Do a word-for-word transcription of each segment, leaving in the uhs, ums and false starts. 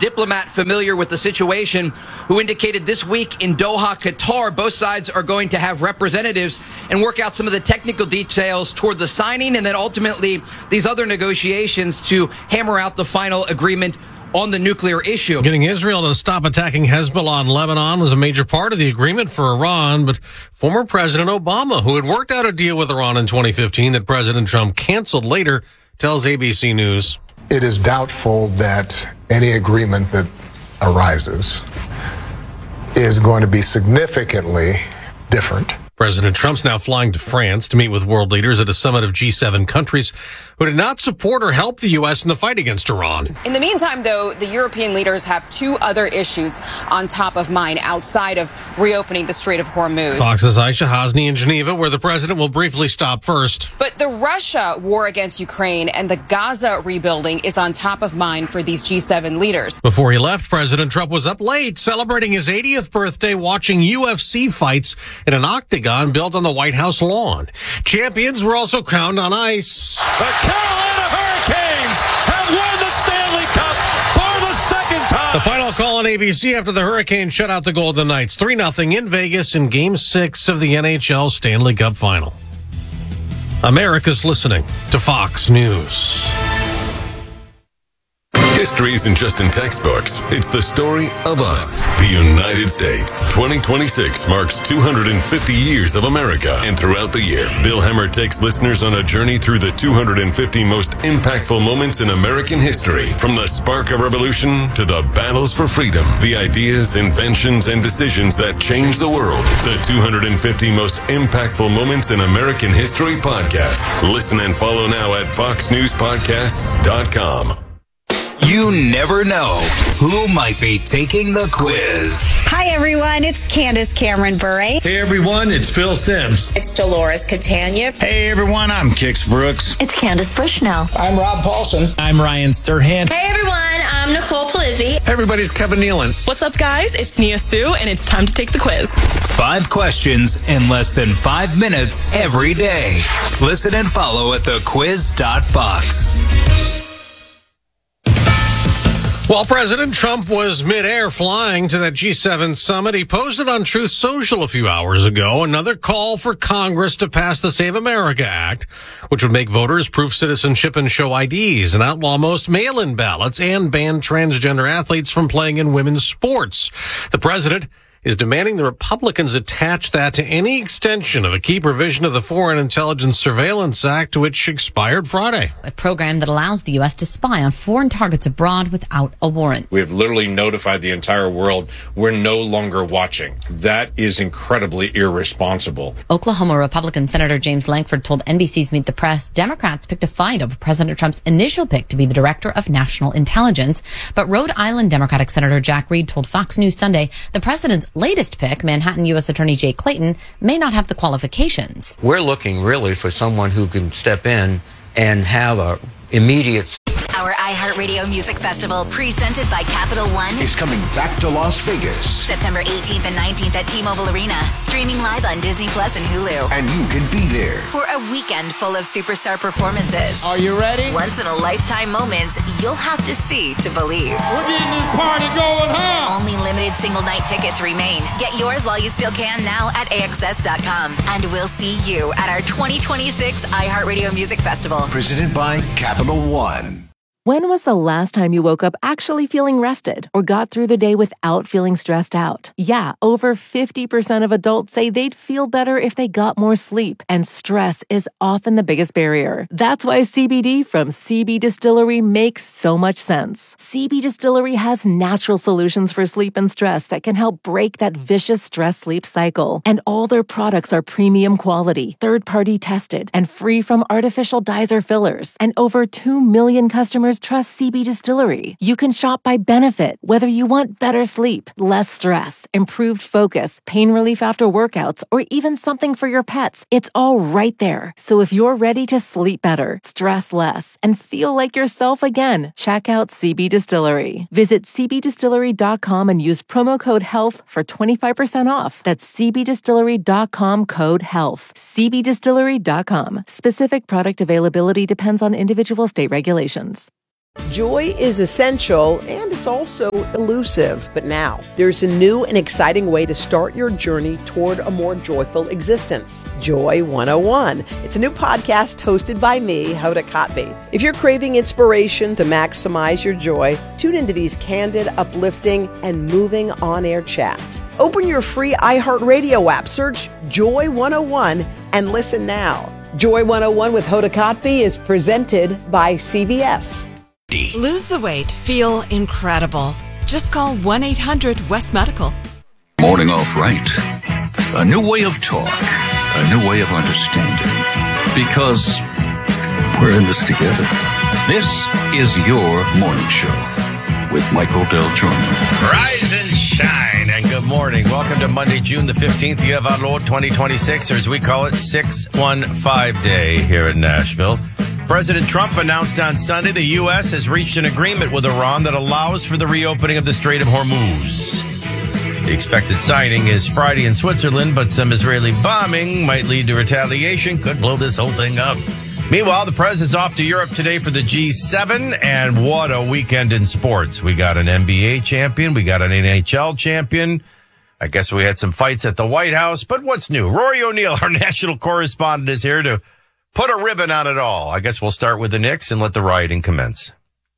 diplomat familiar with the situation, who indicated this week in Doha, Qatar, both sides are going to have representatives and work out some of the technical details toward the signing and then ultimately these other negotiations to hammer out the final agreement on the nuclear issue. Getting Israel to stop attacking Hezbollah in Lebanon was a major part of the agreement for Iran, but former President Obama, who had worked out a deal with Iran in twenty fifteen that President Trump canceled later, tells A B C News. It is doubtful that any agreement that arises is going to be significantly different. President Trump's now flying to France to meet with world leaders at a summit of G seven countries who did not support or help the U S in the fight against Iran. In the meantime, though, the European leaders have two other issues on top of mind outside of reopening the Strait of Hormuz. Fox's Aisha Hasni in Geneva, where the president will briefly stop first. But the Russia war against Ukraine and the Gaza rebuilding is on top of mind for these G seven leaders. Before he left, President Trump was up late celebrating his eightieth birthday watching U F C fights in an octagon built on the White House lawn. Champions were also crowned on ice. The Carolina Hurricanes have won the Stanley Cup for the second time. The final call on A B C after the Hurricanes shut out the Golden Knights three nothing in Vegas in Game six of the N H L Stanley Cup Final. America's listening to Fox News. History isn't just in textbooks. It's the story of us, the United States. twenty twenty-six marks two hundred fifty years of America. And throughout the year, Bill Hemmer takes listeners on a journey through the two hundred fifty most impactful moments in American history. From the spark of revolution to the battles for freedom, the ideas, inventions, and decisions that changed the world. The two hundred fifty most impactful moments in American history podcast. Listen and follow now at fox news podcasts dot com. You never know who might be taking the quiz. Hi, everyone. It's Candace Cameron Bure. Hey, everyone. It's Phil Sims. It's Dolores Catania. Hey, everyone. I'm Kix Brooks. It's Candace Bushnell. I'm Rob Paulson. I'm Ryan Serhant. Hey, everyone. I'm Nicole Palizzi. Hey, everybody's Kevin Nealon. What's up, guys? It's Nia Sue, and it's time to take the quiz. Five questions in less than five minutes every day. Listen and follow at the quiz dot fox. While President Trump was midair flying to that G seven summit, he posted on Truth Social a few hours ago another call for Congress to pass the Save America Act, which would make voters prove citizenship and show I Ds and outlaw most mail-in ballots and ban transgender athletes from playing in women's sports. The president is demanding the Republicans attach that to any extension of a key provision of the Foreign Intelligence Surveillance Act, which expired Friday. A program that allows the U S to spy on foreign targets abroad without a warrant. We have literally notified the entire world we're no longer watching. That is incredibly irresponsible. Oklahoma Republican Senator James Lankford told N B C's Meet the Press Democrats picked a fight over President Trump's initial pick to be the director of national intelligence. But Rhode Island Democratic Senator Jack Reed told Fox News Sunday the president's latest pick, Manhattan U S Attorney Jay Clayton, may not have the qualifications. We're looking really for someone who can step in and have a immediate... Our iHeartRadio Music Festival, presented by Capital One, is coming back to Las Vegas. September eighteenth and nineteenth at T-Mobile Arena. Streaming live on Disney Plus and Hulu. And you can be there for a weekend full of superstar performances. Are you ready? Once-in-a-lifetime moments you'll have to see to believe. We're getting this party going, huh? Only limited single-night tickets remain. Get yours while you still can now at A X S dot com. And we'll see you at our twenty twenty-six iHeartRadio Music Festival. Presented by Capital One. When was the last time you woke up actually feeling rested or got through the day without feeling stressed out? Yeah, over fifty percent of adults say they'd feel better if they got more sleep, and stress is often the biggest barrier. That's why C B D from C B Distillery makes so much sense. C B Distillery has natural solutions for sleep and stress that can help break that vicious stress-sleep cycle. And all their products are premium quality, third-party tested, and free from artificial dyes or fillers. And over two million customers trust C B Distillery. You can shop by benefit, whether you want better sleep, less stress, improved focus, pain relief after workouts, or even something for your pets. It's all right there. So if you're ready to sleep better, stress less, and feel like yourself again, check out C B Distillery. Visit C B distillery dot com and use promo code HEALTH for twenty-five percent off. That's C B distillery dot com code HEALTH. C B distillery dot com. Specific product availability depends on individual state regulations. Joy is essential, and it's also elusive. But now, there's a new and exciting way to start your journey toward a more joyful existence. Joy one oh one. It's a new podcast hosted by me, Hoda Kotb. If you're craving inspiration to maximize your joy, tune into these candid, uplifting, and moving on-air chats. Open your free iHeartRadio app, search Joy one oh one, and listen now. Joy one oh one with Hoda Kotb is presented by C V S. Lose the weight. Feel incredible. Just call one eight hundred West Medical. Morning off right. A new way of talk. A new way of understanding. Because we're in this together. This is your morning show with Michael Del Giorno. Rise and shine and good morning. Welcome to Monday, June the fifteenth, year of our Lord twenty twenty-six, or as we call it, six one five day here in Nashville. President Trump announced on Sunday the U S has reached an agreement with Iran that allows for the reopening of the Strait of Hormuz. The expected signing is Friday in Switzerland, but some Israeli bombing might lead to retaliation, could blow this whole thing up. Meanwhile, the president's off to Europe today for the G seven, and what a weekend in sports. We got an N B A champion, we got an N H L champion. I guess we had some fights at the White House, but what's new? Rory O'Neill, our national correspondent, is here to put a ribbon on it all. I guess we'll start with the Knicks and let the rioting commence.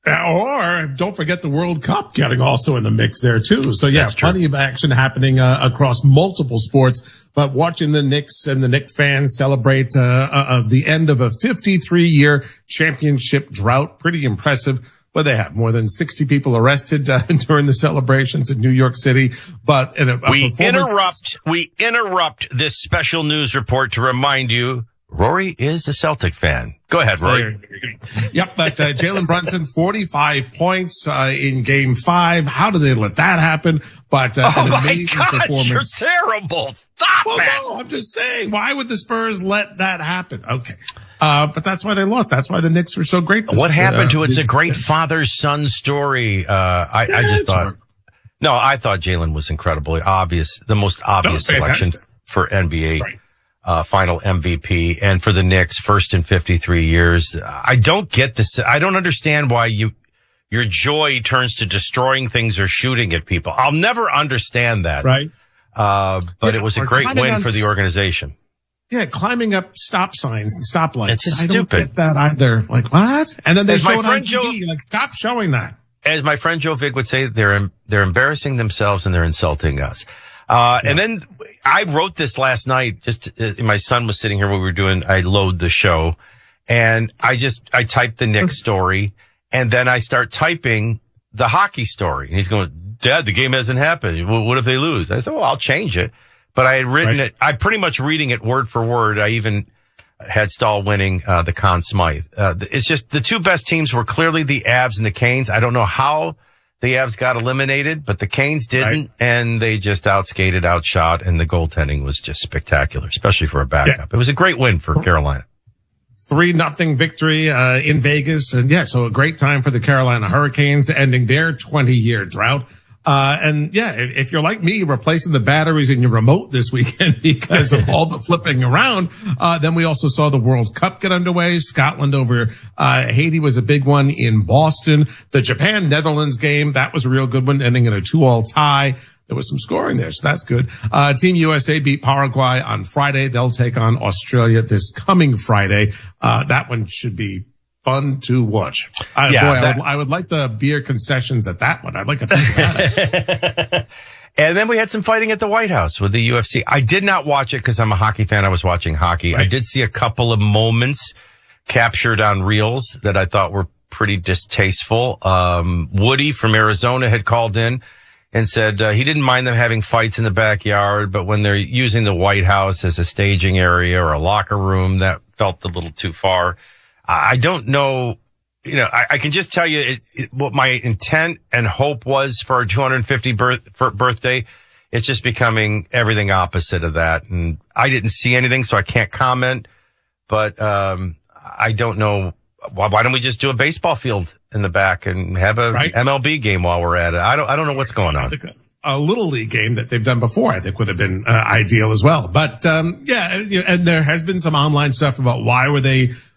Or don't forget the World Cup getting also in the mix there too. So yeah, plenty of action happening uh, across multiple sports. But watching the Knicks and the Knicks fans celebrate uh, uh, the end of a fifty-three year championship drought, pretty impressive. But they have more than sixty people arrested uh, during the celebrations in New York City. But in a, a we interrupt, we interrupt this special news report to remind you, Rory is a Celtic fan. Go ahead, Rory. Yep, but uh, Jalen Brunson, forty-five points uh, in Game Five. How did they let that happen? But uh, oh an my amazing God, performance. You're terrible. Stop well, it. No, I'm just saying, why would the Spurs let that happen? Okay. Uh, but that's why they lost. That's why the Knicks were so great. This, what happened uh, to it's this, a great father-son story. Uh, I, I just thought, no, I thought Jalen was incredibly obvious, the most obvious selection for N B A. Right. Uh, final M V P, and for the Knicks, first in fifty-three years. I don't get this. I don't understand why you, your joy turns to destroying things or shooting at people. I'll never understand that. Right. Uh, but yeah, it was a great win for the organization. Yeah, climbing up stop signs and stoplights. It's just I stupid. don't get that either. Like, what? And then they As show my it on friend T Joe- V. Like, stop showing that. As my friend Joe Vig would say, they're, they're embarrassing themselves and they're insulting us. Uh, and then I wrote this last night, just, uh, my son was sitting here when we were doing, I load the show, and I just, I typed the Knicks story, and then I start typing the hockey story. And he's going, Dad, the game hasn't happened. Well, what if they lose? I said, well, I'll change it. But I had written right. it, I pretty much reading it word for word. I even had Stahl winning, uh, the Conn Smythe. Uh, it's just the two best teams were clearly the Avs and the Canes. I don't know how the Avs got eliminated, but the Canes didn't, right. and they just outskated, outshot, and the goaltending was just spectacular, especially for a backup. Yeah. It was a great win for Carolina. Three nothing victory uh, in Vegas, and yeah, so a great time for the Carolina Hurricanes, ending their twenty year drought. Uh, and yeah, if, if you're like me, replacing the batteries in your remote this weekend because of all the flipping around, uh, then we also saw the World Cup get underway. Scotland over, uh, Haiti was a big one in Boston. The Japan-Netherlands game, that was a real good one, ending in a two all tie. There was some scoring there, so that's good. Uh, Team U S A beat Paraguay on Friday. They'll take on Australia this coming Friday. Uh, that one should be fun to watch. I, yeah, boy, that, I, would, I would like the beer concessions at that one. I'd like a piece of that. And then we had some fighting at the White House with the U F C. I did not watch it because I'm a hockey fan. I was watching hockey. Right. I did see a couple of moments captured on reels that I thought were pretty distasteful. Um, Woody from Arizona had called in and said uh, he didn't mind them having fights in the backyard, but when they're using the White House as a staging area or a locker room, that felt a little too far. I don't know, you know, I, I can just tell you it, it, what my intent and hope was for our two hundred fiftieth birth, for birthday. It's just becoming everything opposite of that. And I didn't see anything, so I can't comment. But um I don't know. Why, why don't we just do a baseball field in the back and have a right. M L B game while we're at it? I don't, I don't know what's going on. A little league game that they've done before, I think would have been uh, ideal as well. But, um, yeah, and there has been some online stuff about why were they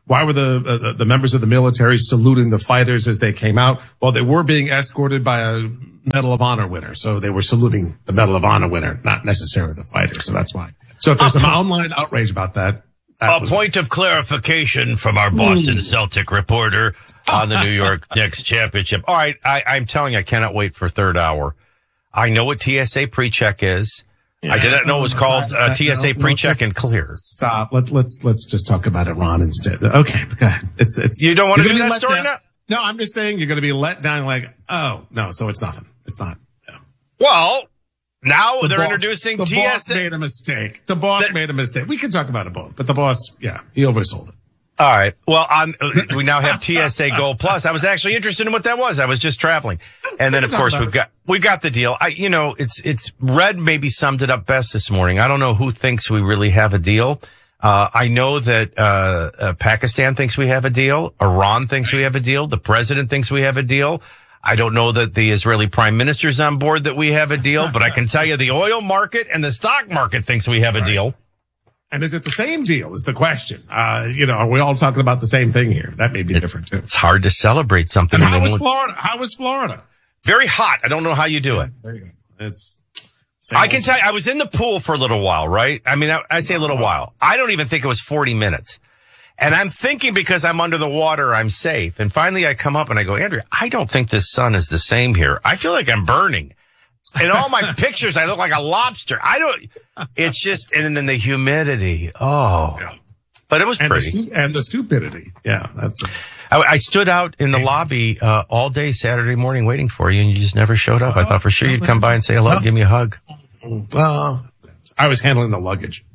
Why were the, uh, the members of the military saluting the fighters as they came out? Well, they were being escorted by a Medal of Honor winner. So they were saluting the Medal of Honor winner, not necessarily the fighter. So that's why. So if there's some online outrage about that. that A point of clarification from our Boston Celtic reporter on the New York Knicks championship. All right. I, I'm telling you, I cannot wait for third hour. I know what T S A pre-check is. Yeah, I did not know it was called uh, T S A no, pre-check no, and clear. Stop. Let's let's let's just talk about Iran instead. Okay, go ahead. It's it's. You don't want to do that story down. now? No, I'm just saying you're going to be let down. Like, oh no, so it's nothing. It's not. No. Well, now the they're boss, introducing the T S A. The boss made a mistake. The boss the, made a mistake. We can talk about it both, but the boss, yeah, he oversold it. All right. Well, I'm, we now have T S A Gold Plus. I was actually interested in what that was. I was just traveling. And then, of course, we've got, we got the deal. I, you know, it's, it's, Red maybe summed it up best this morning. I don't know who thinks we really have a deal. Uh, I know that, uh, uh, Pakistan thinks we have a deal. Iran thinks we have a deal. The president thinks we have a deal. I don't know that the Israeli prime minister's on board that we have a deal, but I can tell you the oil market and the stock market thinks we have a deal. And is it the same deal is the question. Uh, you know, are we all talking about the same thing here? That may be it, different too. It's hard to celebrate something. And how was Florida? How was Florida? Very hot. I don't know how you do it. There you go. It's, I can tell you, I was in the pool for a little while, right? I mean, I, I say a little while. I don't even think it was forty minutes. And I'm thinking because I'm under the water, I'm safe. And finally I come up and I go, Andrea, I don't think this sun is the same here. I feel like I'm burning. In all my pictures, I look like a lobster. I don't, it's just, and then the humidity. Oh, yeah. But it was and pretty. The stu- and the stupidity. Yeah, that's it. I, I stood out in the lobby, uh, all day Saturday morning waiting for you and you just never showed up. I thought for sure you'd come by and say hello, well, give me a hug. Well, I was handling the luggage.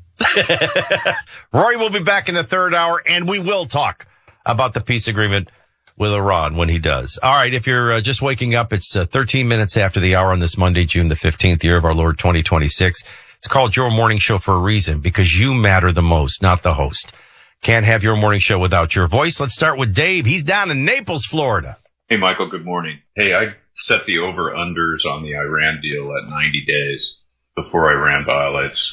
Rory will be back in the third hour and we will talk about the peace agreement with Iran when he does. All right. If you're uh, just waking up, it's uh, thirteen minutes after the hour on this Monday, June the fifteenth, year of our Lord twenty twenty-six. It's called Your Morning Show for a reason, because you matter the most, not the host. Can't have your morning show without your voice. Let's start with Dave. He's down in Naples, Florida. Hey, Michael. Good morning. Hey, I set the over-unders on the Iran deal at ninety days before Iran violates.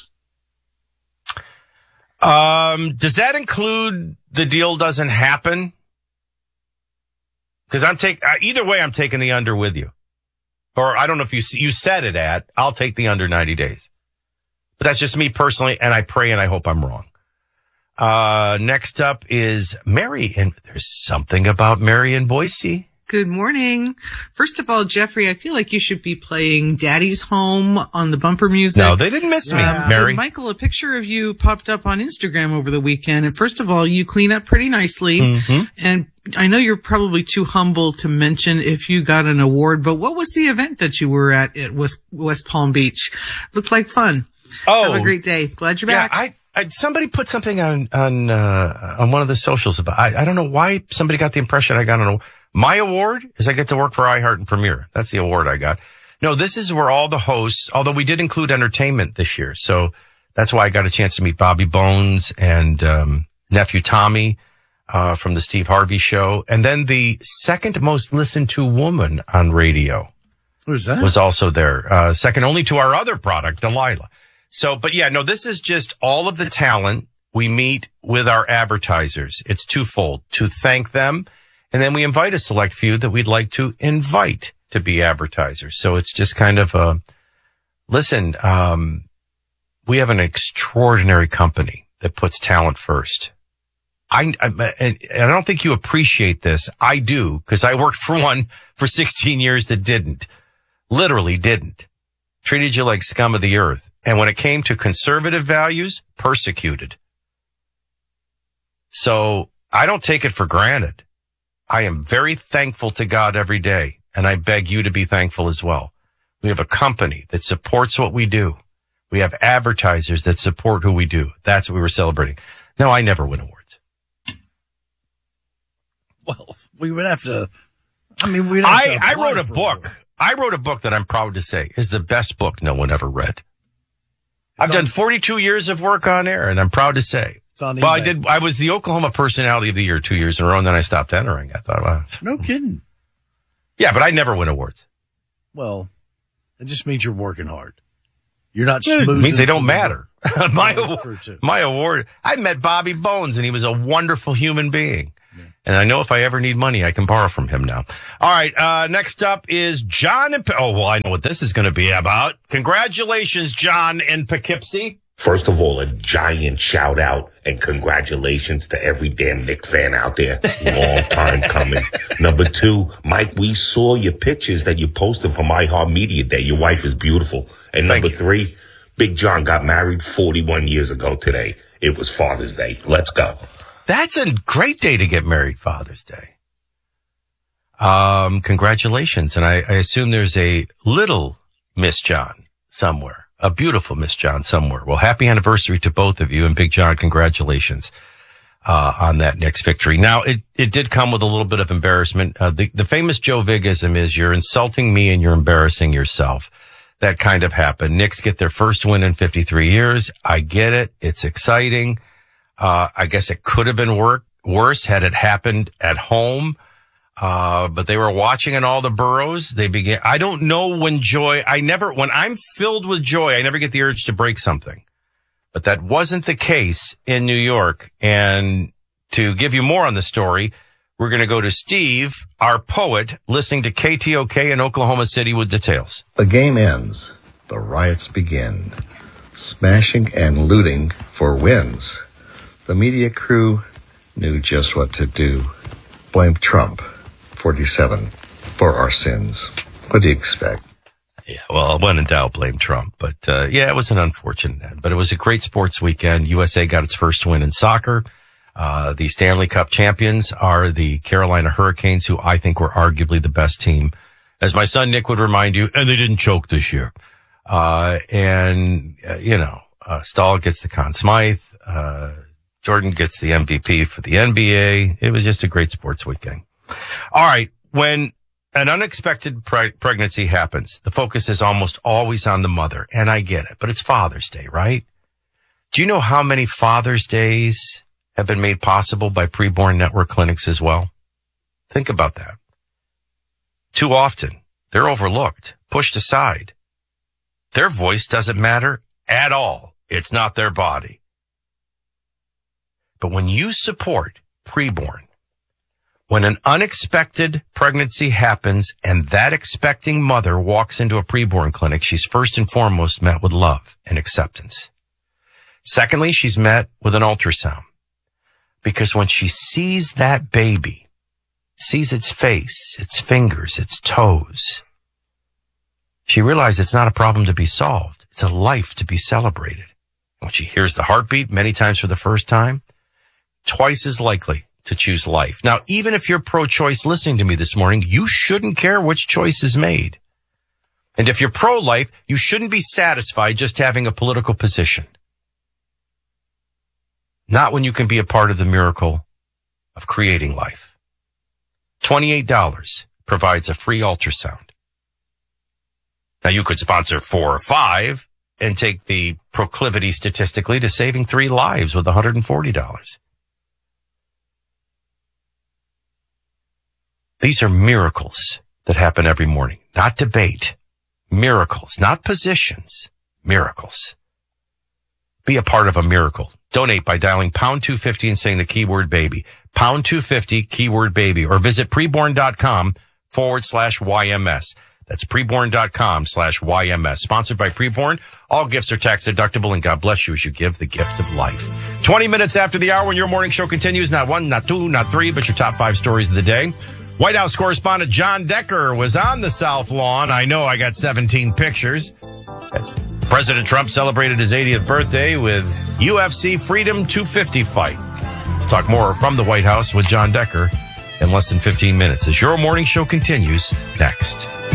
Um, does that include the deal doesn't happen? Because I'm take uh, either way, I'm taking the under with you. Or I don't know if you you said it at. I'll take the under ninety days. But that's just me personally, and I pray and I hope I'm wrong. Uh, next up is Mary, and there's something about Mary in Boise. Good morning. First of all, Jeffrey, I feel like you should be playing Daddy's Home on the bumper music. No, they didn't miss me, um, Mary. Michael, a picture of you popped up on Instagram over the weekend. And first of all, you clean up pretty nicely. Mm-hmm. And I know you're probably too humble to mention if you got an award, but what was the event that you were at at West, West Palm Beach? Looked like fun. Oh. Have a great day. Glad you're yeah, back. I, I, somebody put something on, on, uh, on one of the socials about, I, I don't know why somebody got the impression I got an award. My award is I get to work for iHeart and Premiere. That's the award I got. No, this is where all the hosts, although we did include entertainment this year. So that's why I got a chance to meet Bobby Bones and, um, nephew Tommy, uh, from the Steve Harvey show. And then the second most listened to woman on radio. Who's that? Was also there. Uh, second only to our other product, Delilah. So, but yeah, no, this is just all of the talent we meet with our advertisers. It's twofold: to thank them, and then we invite a select few that we'd like to invite to be advertisers. So it's just kind of a, listen, um, we have an extraordinary company that puts talent first. I, I, I don't think you appreciate this. I do, because I worked for one for sixteen years that didn't. Literally didn't. Treated you like scum of the earth. And when it came to conservative values, persecuted. So I don't take it for granted. I am very thankful to God every day, and I beg you to be thankful as well. We have a company that supports what we do. We have advertisers that support who we do. That's what we were celebrating. No, I never win awards. Well, we would have to, I mean, we'd have I, to I wrote a book. Award. I wrote a book that I'm proud to say is the best book no one ever read. It's I've on, done forty-two years of work on air, and I'm proud to say. It's on well, I did. I was the Oklahoma Personality of the Year two years in a row, and then I stopped entering. I thought, well, no kidding. Yeah, but I never win awards. Well, it just means you're working hard. You're not yeah, smooth. It means they don't matter. my, That's true, too. my award. I met Bobby Bones, and he was a wonderful human being. Yeah. And I know if I ever need money, I can borrow from him now. All right, uh, next up is John in... Oh, well, I know what this is going to be about. Congratulations, John in Poughkeepsie. First of all, a giant shout out and congratulations to every damn Knicks fan out there. Long time coming. Number two, Mike, we saw your pictures that you posted from iHeartMedia Day. Your wife is beautiful. And number three, Big John got married forty-one years ago today. It was Father's Day. Let's go. That's a great day to get married, Father's Day. Um, congratulations. And I, I assume there's a little Miss John somewhere. A beautiful Miss John somewhere. Well, happy anniversary to both of you. And Big John, congratulations uh on that Knicks victory. Now, it, it did come with a little bit of embarrassment. Uh, the, the famous Joe Vigism is you're insulting me and you're embarrassing yourself. That kind of happened. Knicks get their first win in fifty-three years. I get it. It's exciting. Uh I guess it could have been wor- worse had it happened at home. Uh, but they were watching in all the boroughs. They began, I don't know when joy, I never, when I'm filled with joy, I never get the urge to break something. But that wasn't the case in New York. And to give you more on the story, we're going to go to Steve, our poet, listening to K T O K in Oklahoma City with details. The game ends. The riots begin. Smashing and looting for wins. The media crew knew just what to do. Blame Trump. forty-seven for our sins. What do you expect? Yeah, well, when in doubt, blame Trump. But, uh, yeah, it was an unfortunate end. But it was a great sports weekend. U S A got its first win in soccer. Uh, the Stanley Cup champions are the Carolina Hurricanes, who I think were arguably the best team. As my son Nick would remind you, and they didn't choke this year. Uh, and, uh, you know, uh, Stahl gets the Conn Smythe. Uh, Jordan gets the M V P for the N B A. It was just a great sports weekend. All right. When an unexpected pre- pregnancy happens, the focus is almost always on the mother. And I get it, but it's Father's Day, right? Do you know how many Father's Days have been made possible by preborn network clinics as well? Think about that. Too often, they're overlooked, pushed aside. Their voice doesn't matter at all. It's not their body. But when you support preborn, when an unexpected pregnancy happens and that expecting mother walks into a preborn clinic, she's first and foremost met with love and acceptance. Secondly, she's met with an ultrasound. Because when she sees that baby, sees its face, its fingers, its toes, she realizes it's not a problem to be solved. It's a life to be celebrated. When she hears the heartbeat many times for the first time, twice as likely to choose life. Now, even if you're pro-choice listening to me this morning, you shouldn't care which choice is made. And if you're pro-life, you shouldn't be satisfied just having a political position. Not when you can be a part of the miracle of creating life. twenty-eight dollars provides a free ultrasound. Now, you could sponsor four or five and take the proclivity statistically to saving three lives with one hundred forty dollars. These are miracles that happen every morning, not debate. Miracles, not positions, miracles. Be a part of a miracle. Donate by dialing pound two fifty and saying the keyword baby. Pound two fifty, keyword baby, or visit preborn.com forward slash YMS. That's preborn.com slash YMS. Sponsored by Preborn. All gifts are tax deductible, and God bless you as you give the gift of life. twenty minutes after the hour when your morning show continues. Not one, not two, not three, but your top five stories of the day. White House correspondent John Decker was on the South Lawn. I know I got seventeen pictures. President Trump celebrated his eightieth birthday with U F C Freedom two fifty fight. We'll talk more from the White House with John Decker in less than fifteen minutes as your morning show continues next.